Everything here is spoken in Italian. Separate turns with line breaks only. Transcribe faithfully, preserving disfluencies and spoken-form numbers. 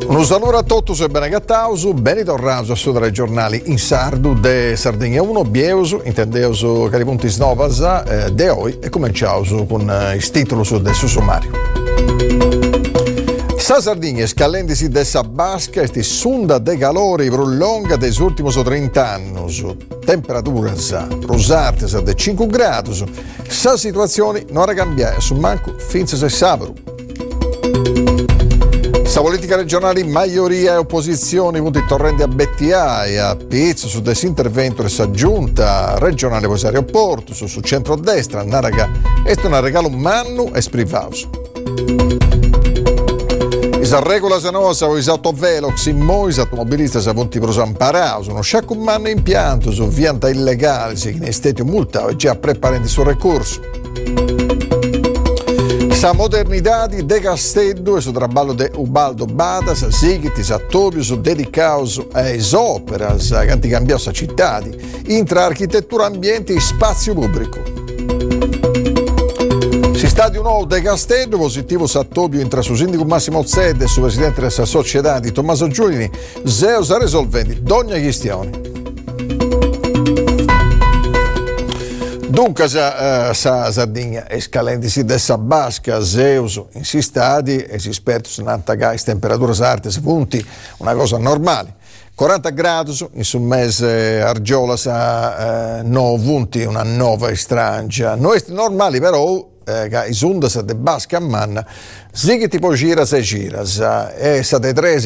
Un saluto a tutti e bene gattausu, ben tornato a sudare i giornali in sardu de Sardegna uno, bieusu, intendeusu che punti snovas eh, de oi e cominciausu con eh, i titoli su del sommario. Sa Sardegna scalendisi de sa basca esti sunda de calori prolunga des ultimos trenta anni, temperaturas rosartes de cinque gradi, sa situazione non era cambiata, su manco finza se sabru. Sa politica regionale maggioria e opposizione punti torrenti a Bettia e a Pizzo su disintervento e sa giunta regionale poi aeroporto su, su centrodestra naraga est una regalo mannu e sprivaus. Isa regola sanosa o isa autovelox in mois automobilista sa punti pro Samparaus uno sciacco manno impianto su vianta illegale si che ne steti multa e già preparati sul ricorso. Sa modernità di De Casteddu e su traballo de Ubaldo Badas, Sigiti, sa Tobio, su dedicaus a esoperas, che hanno cambiato sa città, intra architettura, ambiente e spazio pubblico. Si sta di nuovo De Casteddu, positivo sa Tobio, intra su sindaco Massimo Zedde e su presidente della società di Tommaso Giulini, Zeus a risolventi d'ogni questione. Dunque, sa, uh, sa Sardegna è scalendisi dessa basca, Zeus, insistati, e si esperti su nantagais, temperature arte, punti, una cosa normale. quaranta gradi in sul mese Argiola sa uh, no punti, una nuova estrangia. Noi è normali però, eh, che i sundas de basca a manna, sì che tipo gira se gira, e sa de tre